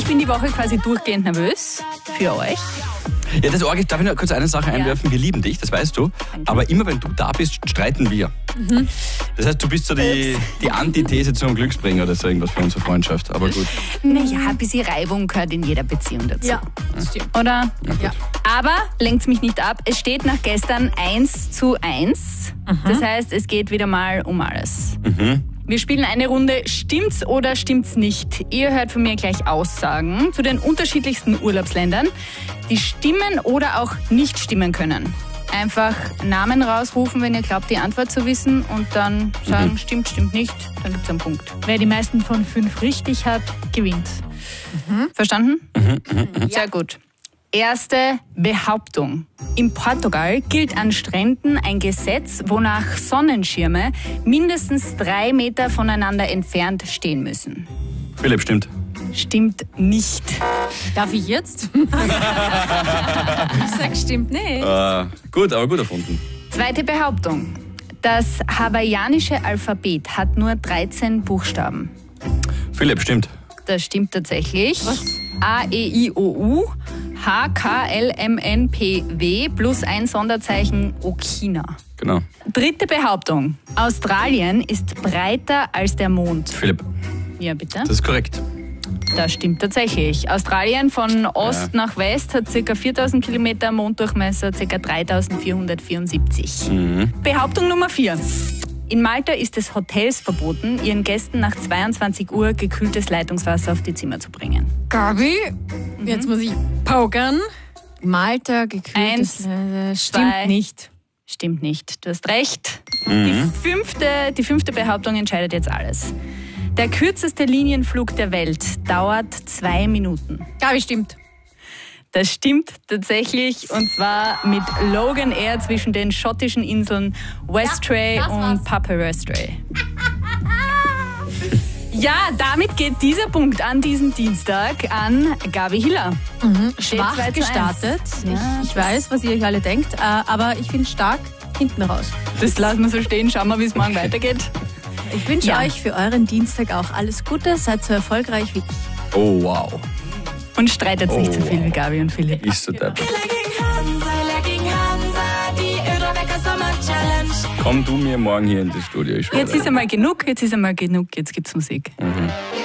bin die Woche quasi durchgehend nervös für euch. Ja, das Org, darf ich noch kurz eine Sache einwerfen? Wir lieben dich, das weißt du. Aber immer wenn du da bist, streiten wir. Das heißt, du bist so die Antithese zum Glücksbringer oder so irgendwas für unsere Freundschaft. Aber gut. Naja, ein bisschen Reibung gehört in jeder Beziehung dazu. Ja, das stimmt. Oder? Ja. Aber lenkt's mich nicht ab. Es steht nach gestern 1:1. Das heißt, es geht wieder mal um alles. Wir spielen eine Runde Stimmt's oder stimmt's nicht? Ihr hört von mir gleich Aussagen zu den unterschiedlichsten Urlaubsländern, die stimmen oder auch nicht stimmen können. Einfach Namen rausrufen, wenn ihr glaubt, die Antwort zu wissen und dann sagen, stimmt, stimmt nicht, dann gibt's einen Punkt. Wer die meisten von 5 richtig hat, gewinnt. Verstanden? Sehr gut. Erste Behauptung. In Portugal gilt an Stränden ein Gesetz, wonach Sonnenschirme mindestens 3 Meter voneinander entfernt stehen müssen. Philipp, stimmt. Stimmt nicht. Darf ich jetzt? Ich sag, stimmt nicht. Gut, aber gut erfunden. Zweite Behauptung. Das hawaiianische Alphabet hat nur 13 Buchstaben. Philipp, stimmt. Das stimmt tatsächlich. A, E, I, O, U, H, K, L, M, N, P, W plus ein Sonderzeichen Okina. Genau. Dritte Behauptung. Australien ist breiter als der Mond. Philipp, Ja, bitte. das ist korrekt. Das stimmt tatsächlich. Australien von Ost nach West hat ca. 4000 Kilometer, Monddurchmesser ca. 3474. Behauptung Nummer 4. In Malta ist es Hotels verboten, ihren Gästen nach 22 Uhr gekühltes Leitungswasser auf die Zimmer zu bringen. Gabi, jetzt muss ich pokern. Malta, gekühltes. Stimmt zwei. nicht. Stimmt nicht. Du hast recht. Die fünfte Behauptung entscheidet jetzt alles. Der kürzeste Linienflug der Welt dauert 2 Minuten. Gabi, stimmt. Das stimmt tatsächlich, und zwar mit Logan Air zwischen den schottischen Inseln Westray und Papua-Westray. Ja, damit geht dieser Punkt an diesem Dienstag an Gabi Hiller. Steht Schwach 2:1. gestartet. Ja, Ich weiß, was ihr euch alle denkt, aber ich bin stark hinten raus. Das lassen wir so stehen. Schauen wir, wie es morgen weitergeht. Ich wünsche Ja. euch für euren Dienstag auch alles Gute. Seid so erfolgreich wie ich. Oh, wow. Und streitet nicht zu viel wie Gabi und Philipp. Ist so deppert. Die Öderbecker Sommer Challenge. Komm du mir morgen hier in das Studio, ich schwöre. Jetzt ist einmal genug, jetzt gibt's Musik.